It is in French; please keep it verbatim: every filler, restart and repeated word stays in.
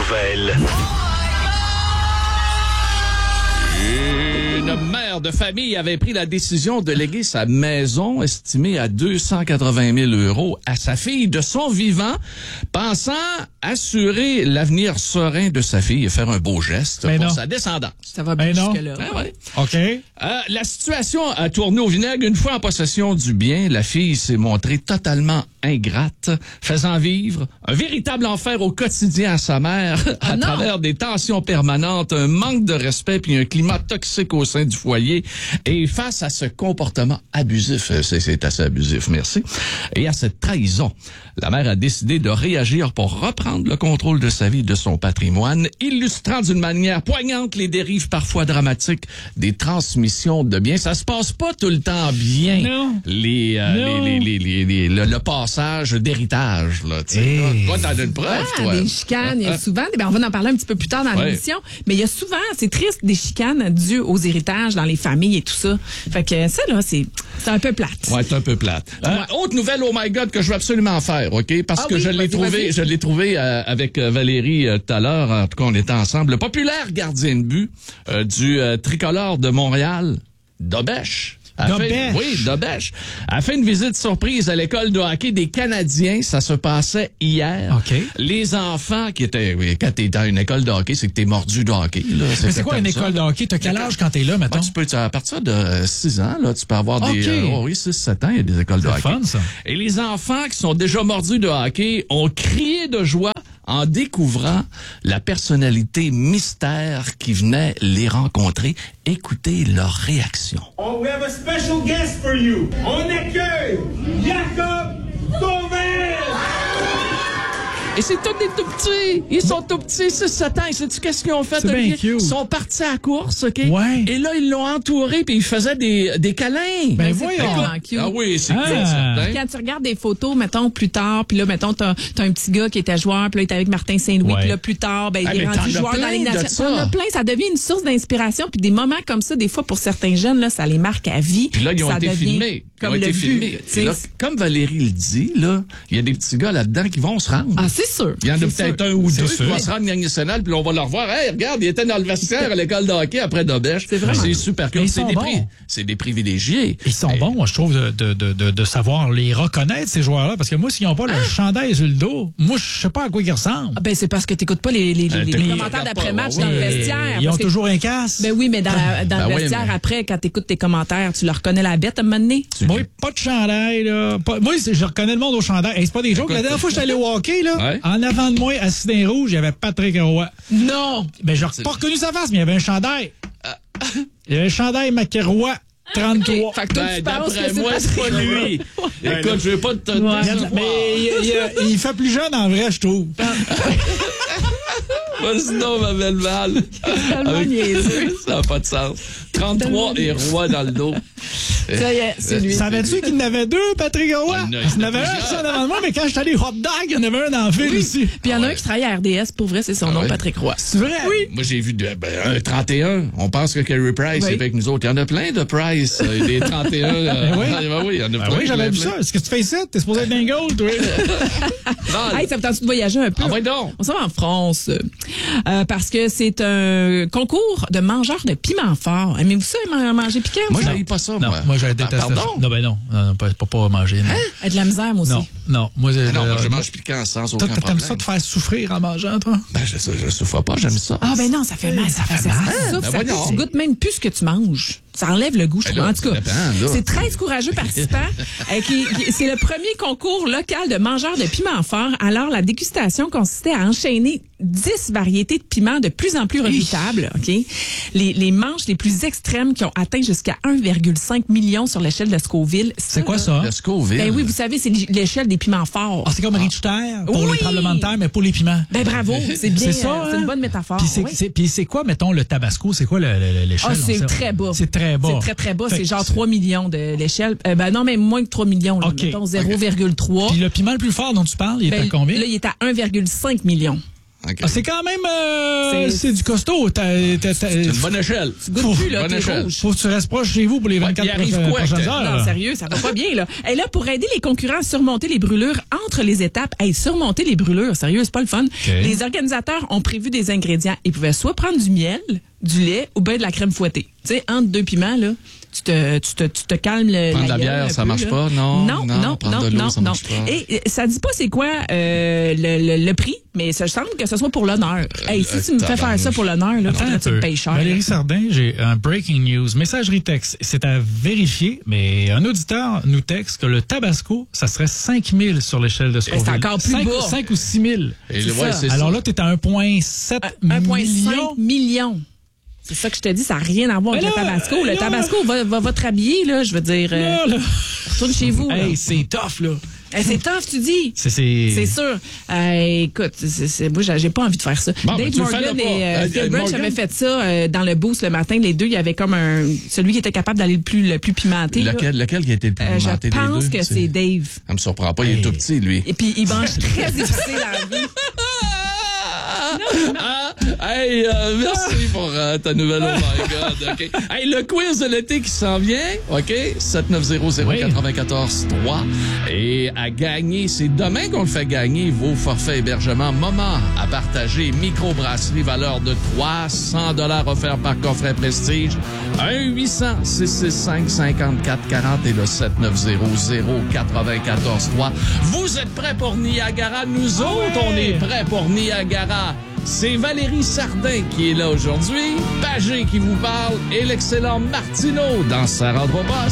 nouvelles. Une mère de famille avait pris la décision de léguer sa maison, estimée à deux cent quatre-vingt mille euros, à sa fille de son vivant, pensant assurer l'avenir serein de sa fille et faire un beau geste Mais pour non. sa descendance. Ça va bien Ben non. jusque-là. Ah ouais. OK. Euh, la situation a tourné au vinaigre. Une fois en possession du bien, la fille s'est montrée totalement ingrate, faisant vivre un véritable enfer au quotidien à sa mère, à non. travers des tensions permanentes, un manque de respect puis un climat toxique au sein du foyer. Et face à ce comportement abusif, euh, c'est, c'est assez abusif, merci, et à cette trahison, la mère a décidé de réagir pour reprendre le contrôle de sa vie et de son patrimoine, illustrant d'une manière poignante les dérives parfois dramatiques des transmissions de biens. Ça se passe pas tout le temps bien. Non. Les, euh, Non. les, les, les, les, les- le, le passage d'héritage, là, tu sais. Hey. Toi, t'en as une preuve, Ah, toi. des chicanes, il y a souvent, ben on va en parler un petit peu plus tard dans Ouais. l'émission, mais il y a souvent, c'est triste, des chicanes dues aux héritages dans les familles et tout ça. Fait que ça, là, c'est, c'est un peu plate. Ouais, c'est un peu plate. Euh, autre nouvelle, oh my God, que je veux absolument faire, OK? Parce Ah que oui, je l'ai vas-y, trouvé, vas-y. je l'ai trouvé euh, avec euh, Valérie euh, tout à l'heure. En tout cas, on était ensemble. Le populaire gardien de but euh, du euh, tricolore de Montréal, Dobèche. A Dobèche. fait- oui, Dobèche. A fait une visite surprise à l'école de hockey des Canadiens. Ça se passait hier. OK. Les enfants qui étaient... Oui, quand t'es dans une école de hockey, c'est que t'es mordu de hockey. Là. Mais c'est quoi une comme ça. école de hockey? T'as quel âge quand t'es là, mettons? Ben, tu peux, tu- à partir de six ans, là, tu peux avoir des... OK. euh, oh oui, six sept ans, il y a des écoles de C'est hockey. fun, ça. Et les enfants qui sont déjà mordus de hockey ont crié de joie en découvrant la personnalité mystère qui venait les rencontrer. Écoutez leur réaction. Oh, we have a special guest for you. On accueille Jacob Sauvage! Et c'est tous des tout petits. Ils sont tout petits, six sept ans. Et sais-tu qu'est-ce qu'ils ont fait, C'est bien Olivier? cute. Ils sont partis à la course, OK? Ouais. Et là, ils l'ont entouré puis ils faisaient des, des câlins. Ben C'est voyons. tellement cute. Ah oui, c'est Ah. cool, certain. Quand tu regardes des photos, mettons, plus tard, puis là, mettons, t'as, t'as un petit gars qui était joueur, puis là, il était avec Martin Saint-Louis, Ouais. puis là, plus tard, ben, Ah, il est mais t'en rendu as joueur plein dans les de nations. ça. T'en as plein, ça devient une source d'inspiration, puis des moments comme ça, des fois, pour certains jeunes, là, ça les marque à vie. Puis là, ils ont Ça été devient filmés. Ils Comme ont le été but, filmés. tu sais. Et là, comme Valérie le dit, là, il y a des petits gars là-dedans qui vont se rendre. Ah, c'est sûr. Il y en a C'est peut-être sûr. un ou C'est deux sûr. qui vont se rendre Ligue nationale, puis là, on va leur voir. Hey, regarde, il était dans le vestiaire à l'école de hockey après Dobèche. C'est vrai. C'est super Mais cool. ils C'est sont des, bons. pri- c'est des privilégiés. Ils sont Et- bons, moi, je trouve, de, de, de, de, de savoir les reconnaître, ces joueurs-là. Parce que moi, s'ils n'ont pas le chandail sur le dos, moi, je sais pas à quoi ils ressemblent. Ah, ben, c'est parce que t'écoutes pas les, les, les, Euh, les t'as- commentaires regarde d'après-match pas, dans oui. le Et vestiaire. Ils ont parce que- toujours un casse. Ben oui, mais dans, dans Ben le oui, vestiaire, mais- après, quand t'écoutes tes commentaires, tu leur reconnais la bête à un moment donné? Moi, pas de chandail, là. Pas- moi, c'est- je reconnais le monde au chandail. Hey, c'est pas des jokes. La dernière fois que j'étais allé au hockey, là, Ouais. en avant de moi, assis dans les rouges, il y avait Patrick Roy. Non! Ben, j'ai pas reconnu sa face, mais il y avait un chandail. Il y avait un chandail McRoy trente-trois. Fait que toi, Ben, tu penses d'après que c'est moi, c'est pas Patrick lui. Écoute, je vais pas te... Ouais. Il y a- mais il, il- il fait plus jeune en vrai, je trouve. Vas-y donc, ma belle Val. tellement niaiseux. Ça n'a pas de sens. trente-trois et roi dans le dos. Ça y est, c'est lui. Savais-tu qu'il y en avait deux, Patrick Roy? Il y en a- Il y en avait un assis en avant de moi, mais quand j'étais allé hot dog, il y en avait un dans le fil aussi. Puis il y en a un qui travaille à R D S, pour vrai, c'est son Ah nom, ouais? Patrick Roy. C'est vrai? Oui. Moi, j'ai vu de, ben, un trente et un. On pense que Carey Price Oui. est avec nous autres. Il y en a plein de Price. euh, Des trente et un. euh, Ben oui. ben oui, il y en a Ben plein. oui, j'avais vu plein. ça. Est-ce que tu fais ça? T'es supposé être d'un goal, toi? Val. Hey, ça me tente de voyager un peu. Ah, ouais donc. On s'en va en France. Euh, parce que c'est un concours de mangeurs de piment fort. Aimez-vous ça, man- manger piquant? Moi, vous? j'avais pas ça, Non, moi. moi, j'avais Ah, détesté ça. pardon? Non, ben non. Non, non, pas, pas, pas manger. Non. Avec de la misère, moi aussi. non, non. Moi, Ah non, euh, moi, je mange piquant sans aucun Toi, problème. t'aimes ça te faire souffrir en mangeant, toi? Ben, je, je souffre pas, j'aime ça. Ah, ben non, ça fait mal, ça fait ça. Ça, Ben ça voyons. fait- tu goûtes même plus ce que tu manges. Ça enlève le goût, je Ben trouve. là, En tout cas, ça dépend, là. c'est treize courageux participants. euh, qui, qui- c'est le premier concours local de mangeurs de piment fort. Alors, la dégustation consistait à enchaîner dix variétés de piments de plus en plus redoutables. OK? Les, les manches les plus extrêmes qui ont atteint jusqu'à un virgule cinq million sur l'échelle de Scoville. C'est quoi là, ça? Le Scoville. Ben oui, vous savez, c'est l'échelle des piments forts. Ah, c'est comme Richter pour Oui. les tremblements de terre, mais pour les piments. Ben bravo, c'est bien. C'est ça, euh, c'est hein? une bonne métaphore. Puis c'est, oui. c'est- puis c'est quoi, mettons, le tabasco? C'est quoi le- le- l'échelle? Ah, c'est on sait? très bas. C'est très bas. C'est très, très bas. Fait C'est que genre trois millions de l'échelle. Euh, ben non, mais moins que trois millions. Là, OK. mettons zéro virgule trois. Puis le piment le plus fort dont tu parles, il est Ben, à combien? Là, il est à un virgule cinq million. OK. Ah, c'est quand même... Euh, C'est- c'est du costaud. T'as, t'as, t'as, C'est une bonne échelle. Tu goûtes plus, là, bonne t'es échelle. rouge. Faut que tu restes proche chez vous pour les vingt-quatre il arrive prochaines, quoi, prochaines que- heures. Non, là. sérieux, ça va pas bien, là. Et là, pour aider les concurrents à surmonter les brûlures entre les étapes, hey, surmonter les brûlures, sérieux, c'est pas le fun. Les organisateurs ont prévu des ingrédients. Ils pouvaient soit prendre du miel, du lait ou bien de la crème fouettée. Tu sais, entre deux piments, là, tu te, tu te, tu te calmes le, Prendre de la gueule bière, un ça peu, marche là. pas, non? Non, Non, non, prendre non, de l'eau, non, ça non. marche pas. Et euh, ça dit pas c'est quoi euh, le, le, le prix, mais ça semble que ce soit pour l'honneur. Hey, si euh, tu me fais faire ça pour l'honneur, là, Attends un faudrait que tu me peu. payes cher. Valérie là. Sardin, j'ai un breaking news. Messagerie texte, c'est à vérifier, mais un auditeur nous texte que le Tabasco, ça serait cinq mille sur l'échelle de Scoville. c'est encore plus bas. cinq ou six mille. Et C'est le- ouais, ça. c'est Alors ça. là, t'es à un virgule sept un virgule cinq million. million. C'est ça que je te dis, ça n'a rien à voir avec Mais le là, Tabasco. Le là, Tabasco va, va, va te rhabiller, là, je veux dire. euh, Là, là. retourne chez vous. là. Hey, c'est tough, là. Hey, c'est tough, tu dis. C'est, c'est... C'est sûr. Euh, écoute, c'est, c'est, moi, j'ai j'ai pas envie de faire ça. Bon, ben, Dave tu le fais Morgan là pas. et euh, Euh, Phil euh, Branch Morgan? avaient fait ça euh, dans le boost le matin. Les deux, il y avait comme un... Celui qui était capable d'aller le plus, le plus pimenté. là. Lequel, lequel qui a été le plus Euh, pimenté je des deux? pense que c'est Dave. Ça me surprend pas, il est Hey. tout petit, lui. Et puis, il mange très difficile à la vie. Ah, hey, euh, merci pour euh, ta nouvelle. Oh my God. OK. Hey, le quiz de l'été qui s'en vient. OK. sept neuf zéro zéro neuf quatre trois. Et à gagner, c'est demain qu'on le fait gagner vos forfaits hébergement Moment à partager. Microbrasserie, valeur de trois cents dollars offert par Coffret Prestige. un huit cents six six cinq cinquante-quatre quarante et le sept neuf zéro zéro quatre-vingt-quatorze trois. Vous êtes prêts pour Niagara? Nous autres, on est prêts pour Niagara. C'est Valérie Sardin qui est là aujourd'hui, Pagé qui vous parle et l'excellent Martineau dans Sa rentre au poste.